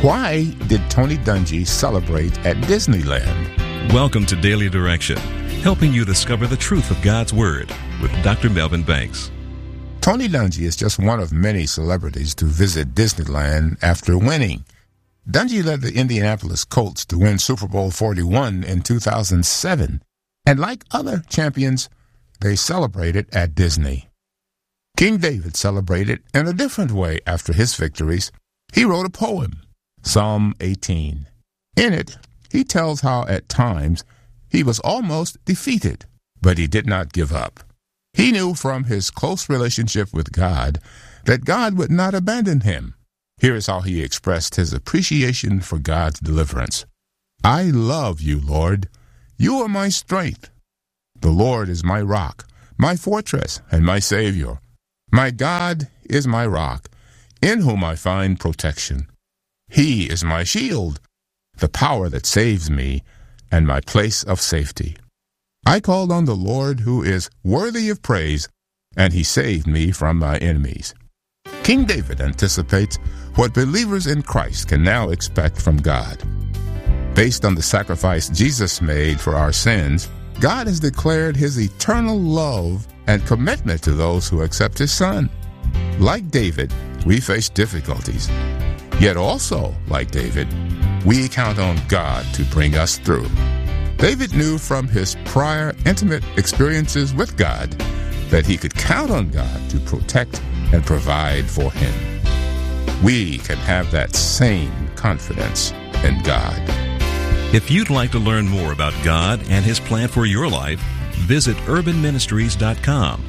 Why did Tony Dungy celebrate at Disneyland? Welcome to Daily Direction, helping you discover the truth of God's Word with Dr. Melvin Banks. Tony Dungy is just one of many celebrities to visit Disneyland after winning. Dungy led the Indianapolis Colts to win Super Bowl 41 in 2007, and like other champions, they celebrated at Disney. King David celebrated in a different way after his victories. He wrote a poem, Psalm 18. In it, he tells how at times he was almost defeated, but he did not give up. He knew from his close relationship with God that God would not abandon him. Here is how he expressed his appreciation for God's deliverance. I love you, Lord. You are my strength. The Lord is my rock, my fortress, and my Savior. My God is my rock, in whom I find protection. He is my shield, the power that saves me, and my place of safety. I called on the Lord, who is worthy of praise, and he saved me from my enemies. King David anticipates what believers in Christ can now expect from God. Based on the sacrifice Jesus made for our sins, God has declared his eternal love and commitment to those who accept his Son. Like David, we face difficulties. Yet also, like David, we count on God to bring us through. David knew from his prior intimate experiences with God that he could count on God to protect and provide for him. We can have that same confidence in God. If you'd like to learn more about God and his plan for your life, visit urbanministries.com.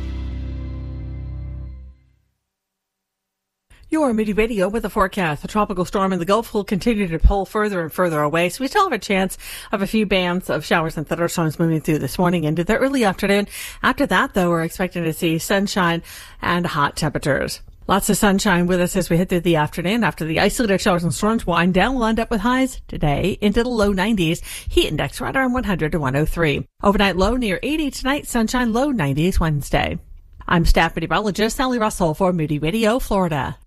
Your Moody Radio with a forecast. The tropical storm in the Gulf will continue to pull further and further away, so we still have a chance of a few bands of showers and thunderstorms moving through this morning into the early afternoon. After that, though, we're expecting to see sunshine and hot temperatures. Lots of sunshine with us as we head through the afternoon. After the isolated showers and storms wind down, we'll end up with highs today into the low 90s. Heat index right around 100 to 103. Overnight low near 80 tonight. Sunshine low 90s Wednesday. I'm staff meteorologist Sally Russell for Moody Radio, Florida.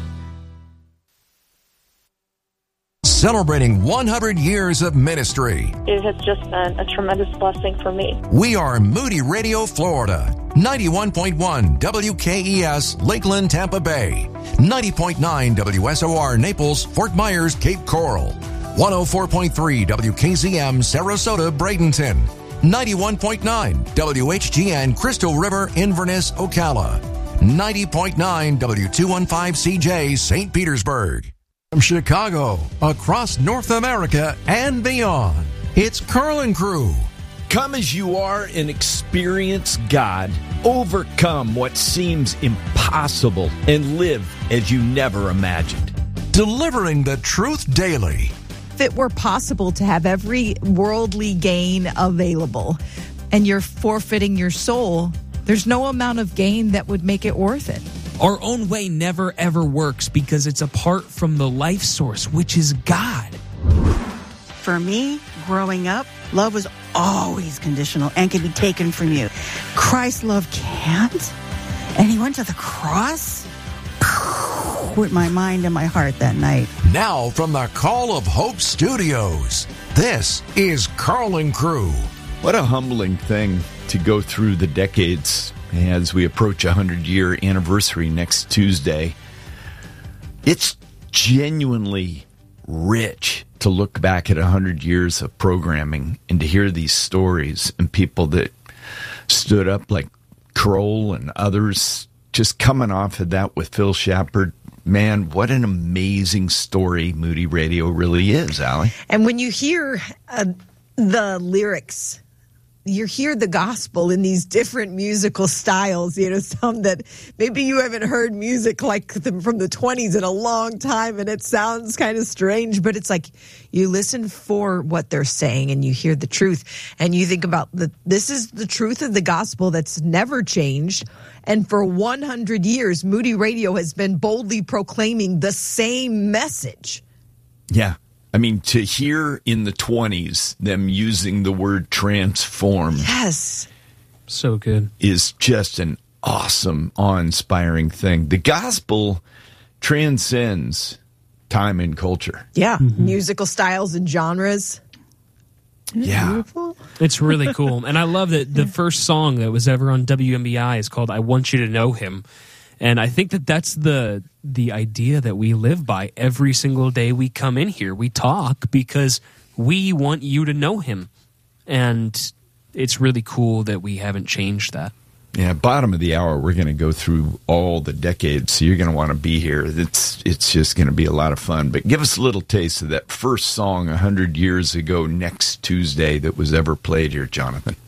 Celebrating 100 years of ministry. It has just been a tremendous blessing for me. We are Moody Radio, Florida. 91.1 WKES, Lakeland, Tampa Bay. 90.9 WSOR, Naples, Fort Myers, Cape Coral. 104.3 WKZM, Sarasota, Bradenton. 91.9 WHGN, Crystal River, Inverness, Ocala. 90.9 W215CJ, St. Petersburg. From Chicago, across North America and beyond, it's Carlin Crew. Come as you are and experience God. Overcome what seems impossible and live as you never imagined. Delivering the truth daily. If it were possible to have every worldly gain available and you're forfeiting your soul, there's no amount of gain that would make it worth it. Our own way never, ever works because it's apart from the life source, which is God. For me, growing up, love was always conditional and could be taken from you. Christ's love can't. And he went to the cross with my mind and my heart that night. Now from the Call of Hope Studios, this is Carlin Crew. What a humbling thing to go through the decades as we approach a 100-year anniversary next Tuesday. It's genuinely rich to look back at 100 years of programming and to hear these stories and people that stood up like Kroll and others just coming off of that with Phil Shepard. Man, what an amazing story Moody Radio really is, Allie. And when you hear the lyrics, you hear the gospel in these different musical styles, some that maybe you haven't heard music like them from the 20s in a long time, and it sounds kind of strange, but it's like you listen for what they're saying and you hear the truth, and you think about this is the truth of the gospel that's never changed. And for 100 years, Moody Radio has been boldly proclaiming the same message. Yeah. I mean, to hear in the 20s them using the word transform. Yes. So good. Is just an awesome, awe-inspiring thing. The gospel transcends time and culture. Yeah, musical styles and genres. Yeah. Beautiful. It's really cool. And I love that the first song that was ever on WMBI is called I Want You to Know Him. And I think that that's the idea that we live by every single day we come in here. We talk because we want you to know him. And it's really cool that we haven't changed that. Yeah, bottom of the hour, we're going to go through all the decades, so you're going to want to be here. It's just going to be a lot of fun. But give us a little taste of that first song 100 years ago next Tuesday that was ever played here, Jonathan.